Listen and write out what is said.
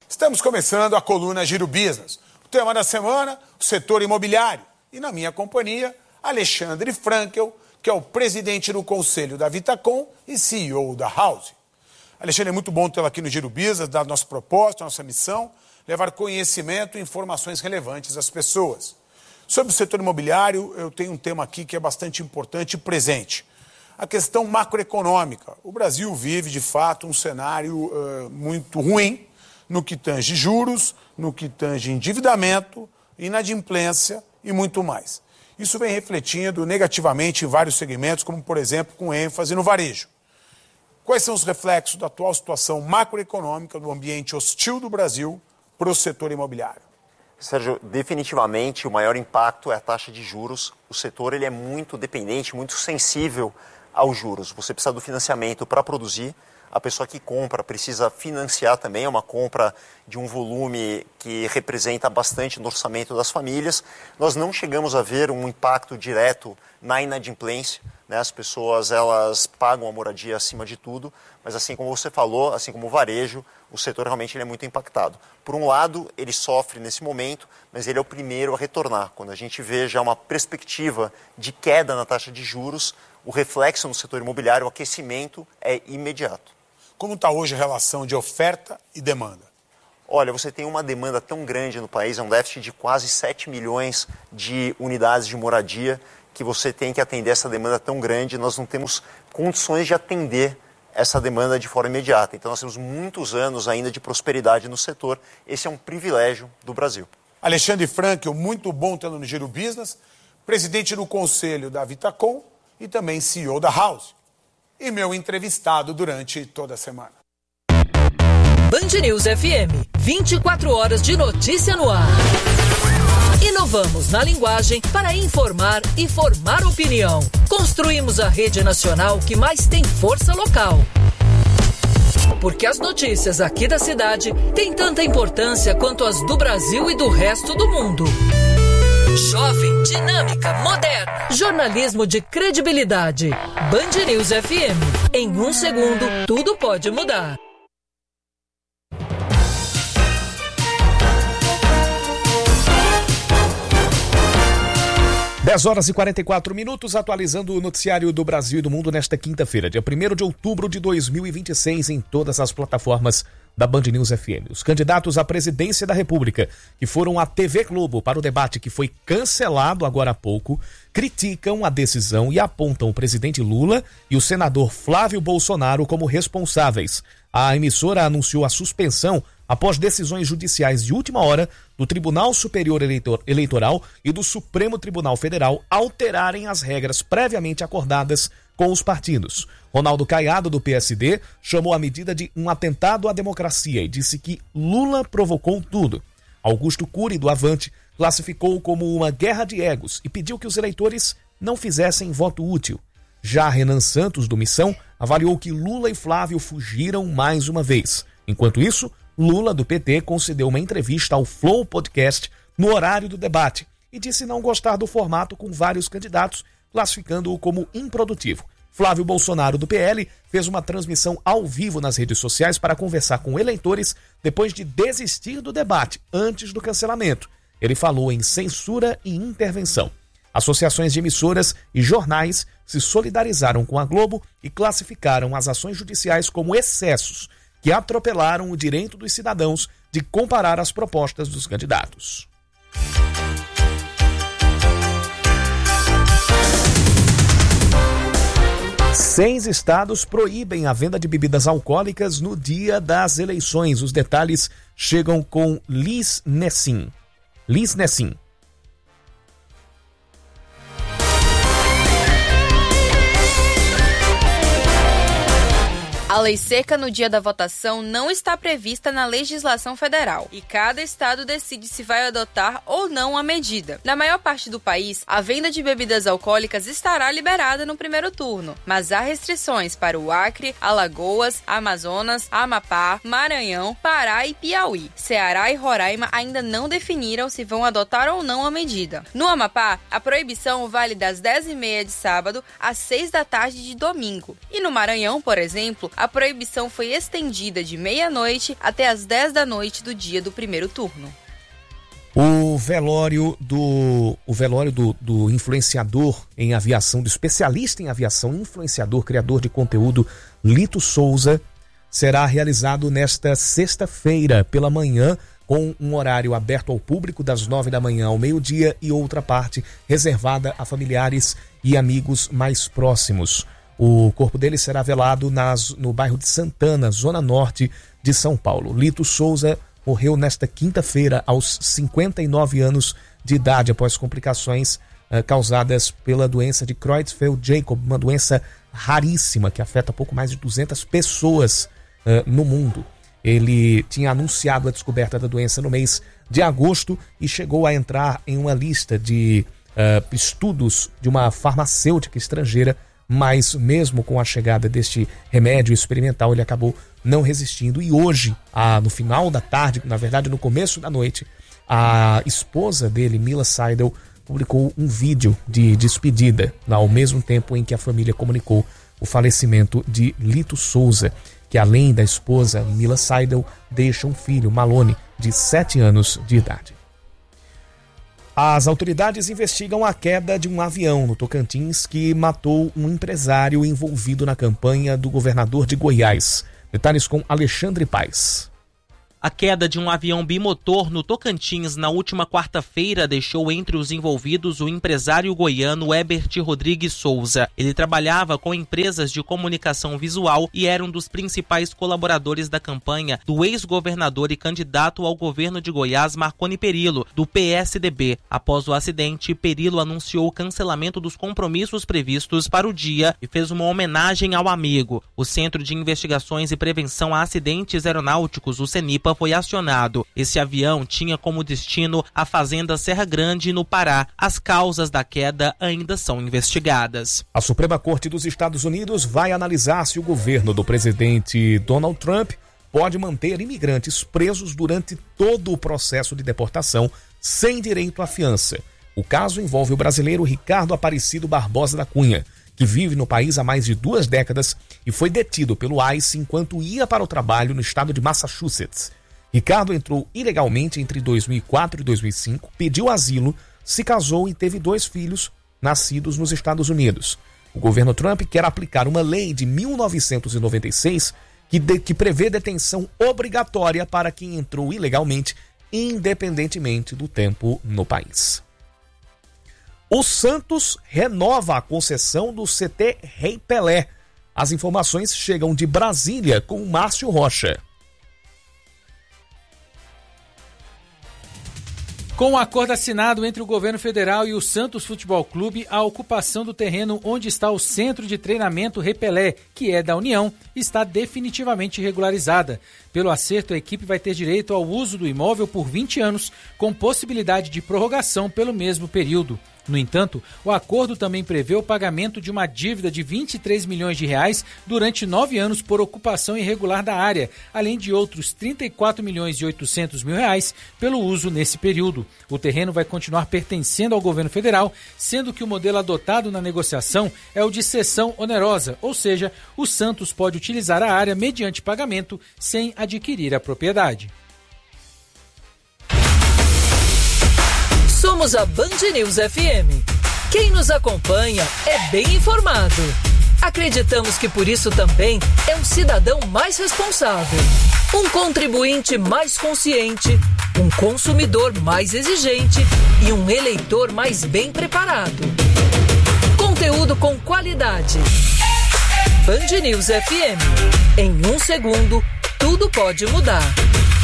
Estamos começando a coluna Giro Business. O tema da semana, o setor imobiliário. E na minha companhia, Alexandre Frankel, que é o presidente do conselho da Vitacom e CEO da House. Alexandre, é muito bom tê-lo aqui no Giro Business, dar nosso propósito, nossa missão, levar conhecimento e informações relevantes às pessoas. Sobre o setor imobiliário, eu tenho um tema aqui que é bastante importante e presente. A questão macroeconômica. O Brasil vive, de fato, um cenário muito ruim no que tange juros, no que tange endividamento, inadimplência e muito mais. Isso vem refletindo negativamente em vários segmentos, como, por exemplo, com ênfase no varejo. Quais são os reflexos da atual situação macroeconômica do ambiente hostil do Brasil para o setor imobiliário? Sérgio, definitivamente o maior impacto é a taxa de juros. O setor ele é muito dependente, muito sensível aos juros. Você precisa do financiamento para produzir. A pessoa que compra precisa financiar também, é uma compra de um volume que representa bastante no orçamento das famílias. Nós não chegamos a ver um impacto direto na inadimplência, né? As pessoas elas pagam a moradia acima de tudo, mas assim como você falou, assim como o varejo, o setor realmente ele é muito impactado. Por um lado, ele sofre nesse momento, mas ele é o primeiro a retornar. Quando a gente vê já uma perspectiva de queda na taxa de juros, o reflexo no setor imobiliário, o aquecimento é imediato. Como está hoje a relação de oferta e demanda? Olha, você tem uma demanda tão grande no país, é um déficit de quase 7 milhões de unidades de moradia, que você tem que atender essa demanda tão grande, nós não temos condições de atender essa demanda de forma imediata. Então nós temos muitos anos ainda de prosperidade no setor, esse é um privilégio do Brasil. Alexandre Frankel, muito bom tê-lo no Giro Business, presidente do conselho da Vitacom e também CEO da House. E meu entrevistado durante toda a semana. Band News FM, 24 horas de notícia no ar. Inovamos na linguagem para informar e formar opinião. Construímos a rede nacional que mais tem força local. Porque as notícias aqui da cidade têm tanta importância quanto as do Brasil e do resto do mundo. Jovem, dinâmica, moderna. Jornalismo de credibilidade. Band News FM. Em um segundo, tudo pode mudar. 10 horas e 44 minutos, atualizando o noticiário do Brasil e do mundo nesta quinta-feira, dia 1º de outubro de 2026, em todas as plataformas da Band News FM. Os candidatos à presidência da República, que foram à TV Globo para o debate que foi cancelado agora há pouco, criticam a decisão e apontam o presidente Lula e o senador Flávio Bolsonaro como responsáveis. A emissora anunciou a suspensão após decisões judiciais de última hora do Tribunal Superior Eleitoral e do Supremo Tribunal Federal alterarem as regras previamente acordadas com os partidos. Ronaldo Caiado, do PSD, chamou a medida de um atentado à democracia e disse que Lula provocou tudo. Augusto Cury, do Avante, classificou como uma guerra de egos e pediu que os eleitores não fizessem voto útil. Já Renan Santos, do Missão, avaliou que Lula e Flávio fugiram mais uma vez. Enquanto isso, Lula, do PT, concedeu uma entrevista ao Flow Podcast no horário do debate e disse não gostar do formato com vários candidatos, classificando-o como improdutivo. Flávio Bolsonaro, do PL, fez uma transmissão ao vivo nas redes sociais para conversar com eleitores depois de desistir do debate antes do cancelamento. Ele falou em censura e intervenção. Associações de emissoras e jornais se solidarizaram com a Globo e classificaram as ações judiciais como excessos, que atropelaram o direito dos cidadãos de comparar as propostas dos candidatos. Seis estados proíbem a venda de bebidas alcoólicas no dia das eleições. Os detalhes chegam com Liz Nessin. A lei seca no dia da votação não está prevista na legislação federal e cada estado decide se vai adotar ou não a medida. Na maior parte do país, a venda de bebidas alcoólicas estará liberada no primeiro turno, mas há restrições para o Acre, Alagoas, Amazonas, Amapá, Maranhão, Pará e Piauí. Ceará e Roraima ainda não definiram se vão adotar ou não a medida. No Amapá, a proibição vale das 10h30 de sábado às 6 da tarde de domingo. E no Maranhão, por exemplo, a proibição foi estendida de meia-noite até as 10 da noite do dia do primeiro turno. O velório do influenciador em aviação, do especialista em aviação, influenciador, criador de conteúdo, Lito Souza, será realizado nesta sexta-feira pela manhã, com um horário aberto ao público das 9 da manhã ao meio-dia e outra parte reservada a familiares e amigos mais próximos. O corpo dele será velado no bairro de Santana, zona norte de São Paulo. Lito Souza morreu nesta quinta-feira aos 59 anos de idade após complicações causadas pela doença de Creutzfeldt-Jakob, uma doença raríssima que afeta pouco mais de 200 pessoas no mundo. Ele tinha anunciado a descoberta da doença no mês de agosto e chegou a entrar em uma lista de estudos de uma farmacêutica estrangeira, mas mesmo com a chegada deste remédio experimental, ele acabou não resistindo. E hoje, no final da tarde, na verdade no começo da noite, a esposa dele, Mila Seidel, publicou um vídeo de despedida, ao mesmo tempo em que a família comunicou o falecimento de Lito Souza, que além da esposa, Mila Seidel, deixa um filho, Malone, de 7 anos de idade. As autoridades investigam a queda de um avião no Tocantins que matou um empresário envolvido na campanha do governador de Goiás. Detalhes com Alexandre Paes. A queda de um avião bimotor no Tocantins na última quarta-feira deixou entre os envolvidos o empresário goiano Herbert Rodrigues Souza. Ele trabalhava com empresas de comunicação visual e era um dos principais colaboradores da campanha do ex-governador e candidato ao governo de Goiás, Marconi Perillo, do PSDB. Após o acidente, Perillo anunciou o cancelamento dos compromissos previstos para o dia e fez uma homenagem ao amigo. O Centro de Investigações e Prevenção a Acidentes Aeronáuticos, o CENIPA, foi acionado. Esse avião tinha como destino a fazenda Serra Grande, no Pará. As causas da queda ainda são investigadas. A Suprema Corte dos Estados Unidos vai analisar se o governo do presidente Donald Trump pode manter imigrantes presos durante todo o processo de deportação sem direito à fiança. O caso envolve o brasileiro Ricardo Aparecido Barbosa da Cunha, que vive no país há mais de 2 décadas e foi detido pelo ICE enquanto ia para o trabalho no estado de Massachusetts. Ricardo entrou ilegalmente entre 2004 e 2005, pediu asilo, se casou e teve 2 filhos nascidos nos Estados Unidos. O governo Trump quer aplicar uma lei de 1996 que prevê detenção obrigatória para quem entrou ilegalmente, independentemente do tempo no país. O Santos renova a concessão do CT Rei Pelé. As informações chegam de Brasília com o Márcio Rocha. Com o acordo assinado entre o governo federal e o Santos Futebol Clube, a ocupação do terreno onde está o Centro de Treinamento Rei Pelé, que é da União, está definitivamente regularizada. Pelo acerto, a equipe vai ter direito ao uso do imóvel por 20 anos, com possibilidade de prorrogação pelo mesmo período. No entanto, o acordo também prevê o pagamento de uma dívida de R$23 milhões durante 9 anos por ocupação irregular da área, além de outros R$34.800.000 pelo uso nesse período. O terreno vai continuar pertencendo ao governo federal, sendo que o modelo adotado na negociação é o de cessão onerosa, ou seja, o Santos pode utilizar a área mediante pagamento sem adquirir a propriedade. Somos a Band News FM. Quem nos acompanha é bem informado. Acreditamos que por isso também é um cidadão mais responsável, um contribuinte mais consciente, um consumidor mais exigente e um eleitor mais bem preparado. Conteúdo com qualidade. Band News FM. Em 1 segundo, tudo pode mudar.